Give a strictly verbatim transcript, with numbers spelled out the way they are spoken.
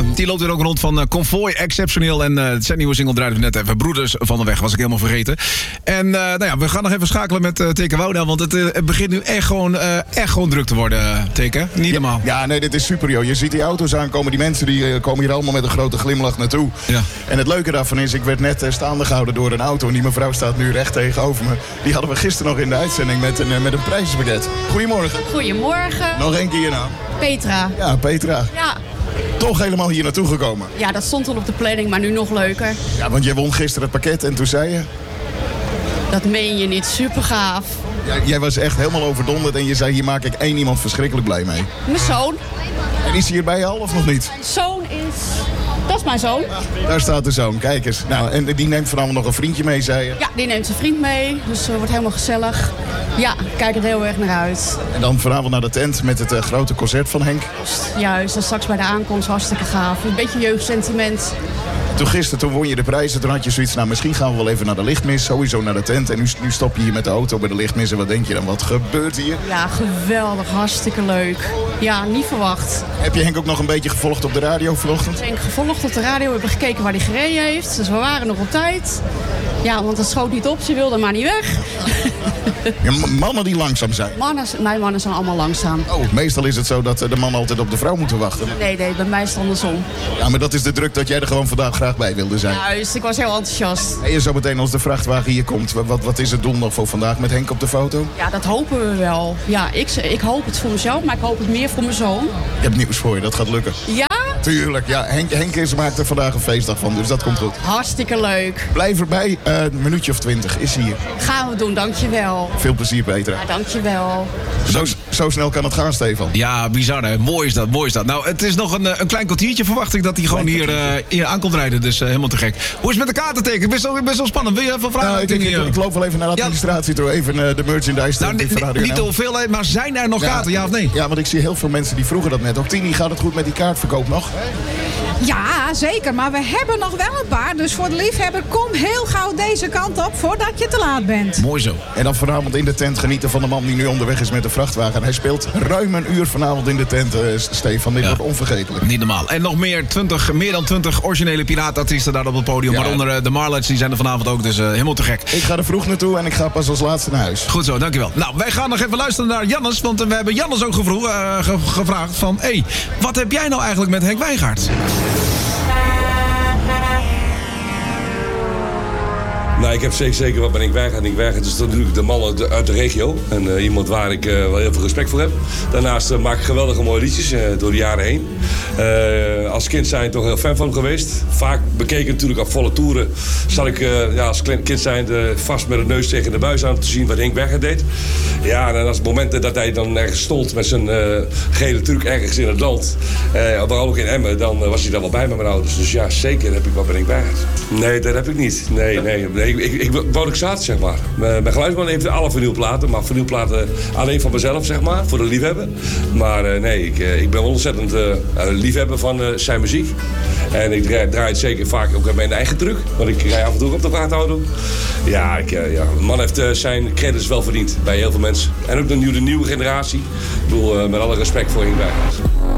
Die loopt er ook rond van uh, Convoy, exceptioneel. En uh, zijn nieuwe single draaiden we net even. Broeders van de Weg, was ik helemaal vergeten. En uh, nou ja, we gaan nog even schakelen met uh, Teke Wouda. Want het, uh, het begint nu echt gewoon, uh, echt gewoon druk te worden, uh, Teke. Niet normaal. Ja, ja, nee, dit is super, joh. Je ziet die auto's aankomen. Die mensen die uh, komen hier allemaal met een grote glimlach naartoe. Ja. En het leuke daarvan is, ik werd net uh, staande gehouden door een auto. En die mevrouw staat nu recht tegenover me. Die hadden we gisteren nog in de uitzending met een, uh, met een prijzenpakket. Goedemorgen. Goedemorgen. Nog één keer je naam. Petra. Ja, Petra. Ja. Toch helemaal hier naartoe gekomen. Ja, dat stond al op de planning, maar nu nog leuker. Ja, want je won gisteren het pakket en toen zei je... Dat meen je niet, super gaaf. Ja, jij was echt helemaal overdonderd en je zei, hier maak ik één iemand verschrikkelijk blij mee. Mijn zoon. En is hij hierbij al of nog niet? Mijn zoon is... Dat is mijn zoon. Daar staat de zoon, kijk eens. Nou, en die neemt vanavond nog een vriendje mee, zei je? Ja, die neemt zijn vriend mee, dus het uh, wordt helemaal gezellig. Ja, kijk er heel erg naar uit. En dan vanavond naar de tent met het uh, grote concert van Henk? Juist, dat straks bij de aankomst hartstikke gaaf. Een beetje jeugdsentiment. Toen gisteren, toen won je de prijzen, toen had je zoiets... nou, misschien gaan we wel even naar de lichtmis, sowieso naar de tent. En nu, nu stop je hier met de auto bij de lichtmis. En wat denk je dan, wat gebeurt hier? Ja, geweldig, hartstikke leuk. Ja, niet verwacht. Heb je Henk ook nog een beetje gevolgd op de radio vanochtend? Henk gevolgd op de radio, we hebben gekeken waar hij gereden heeft. Dus we waren nog op tijd. Ja, want het schoot niet op, ze wilde maar niet weg. Ja, mannen die langzaam zijn. Mannen, mijn mannen zijn allemaal langzaam. Oh, meestal is het zo dat de mannen altijd op de vrouw moeten wachten. Nee, nee, bij mij is het andersom. Ja, maar dat is de druk dat jij er gewoon vandaag graag bij wilde zijn. Juist, ik was heel enthousiast. En zo meteen als de vrachtwagen hier komt, wat, wat is het doel nog voor vandaag met Henk op de foto? Ja, dat hopen we wel. Ja, ik, ik hoop het voor mezelf, maar ik hoop het meer voor mijn zoon. Ik heb nieuws voor je, dat gaat lukken. Ja? Tuurlijk, ja. Henk, Henk is, maakt er vandaag een feestdag van, dus dat komt goed. Hartstikke leuk. Blijf erbij, uh, een minuutje of twintig is hier. Gaan we doen, dankjewel. Veel plezier, Petra. Ja, dankjewel. Zo, zo snel kan het gaan, Stefan. Ja, bizar hè. Mooi is dat, mooi is dat. Nou, het is nog een, een klein kwartiertje, verwacht ik, dat hij gewoon hier, uh, hier aan komt rijden. Dus uh, helemaal te gek. Hoe is het met de kaartenteken? Best wel, best wel spannend. Wil je even vragen? Nou, ik, denk, ik, ik loop wel even naar de administratie ja. toe. Even uh, de merchandise. Nou, niet, niet de hoeveelheid, maar zijn er nog ja, kaarten, ja of nee? Ja, want ik zie heel veel mensen die vroegen dat net. Ook Tini, gaat het goed met die kaartverkoop nog? Ja, zeker. Maar we hebben nog wel een paar. Dus voor de liefhebber, kom heel gauw deze kant op voordat je te laat bent. Mooi zo. En dan vanavond in de tent genieten van de man die nu onderweg is met de vrachtwagen. Hij speelt ruim een uur vanavond in de tent, uh, Stefan. Dit ja. wordt onvergetelijk. Niet normaal. En nog meer, twintig, meer dan twintig originele piraatartiesten daar op het podium. Ja. Waaronder uh, de Marlets, die zijn er vanavond ook. Dus uh, helemaal te gek. Ik ga er vroeg naartoe en ik ga pas als laatste naar huis. Goed zo, dankjewel. Nou, wij gaan nog even luisteren naar Jannes. Want uh, we hebben Jannes ook gevroeg, uh, ge- gevraagd van... hé, hey, wat heb jij nou eigenlijk met Henk Wijngaard? Nou, ik heb zeker, zeker wat met Henk Wijngaard. Henk Wijngaard is natuurlijk de man uit de, uit de regio. En uh, iemand waar ik uh, wel heel veel respect voor heb. Daarnaast uh, maak ik geweldige mooie liedjes uh, door de jaren heen. Uh, als kind zijn toch heel fan van hem geweest. Vaak bekeken natuurlijk op volle toeren. Zat ik uh, ja, als kind zijn uh, vast met de neus tegen de buis aan te zien wat Henk Wijngaard deed. Ja, en als momenten dat hij dan ergens stond met zijn uh, gele truc ergens in het land. Uh, vooral ook in Emmen, dan uh, was hij dan wel bij met mijn ouders. Dus ja, zeker heb ik wat met Henk Wijngaard. Nee, dat heb ik niet. Nee, nee. nee. Ik, ik, ik woon ik zaad, zeg maar. Mijn geluidsman heeft alle vinylplaten, maar vinylplaten alleen van mezelf, zeg maar, voor de liefhebber. Maar uh, nee, ik, uh, ik ben wel ontzettend uh, liefhebber van uh, zijn muziek. En ik draai, draai het zeker vaak ook met mijn eigen truc, want ik rij af en toe op de vrachtauto. Ja, ik, uh, ja, de man heeft uh, zijn credits wel verdiend bij heel veel mensen. En ook de nieuwe, de nieuwe generatie. Ik bedoel, uh, met alle respect voor Henk Wijngaard.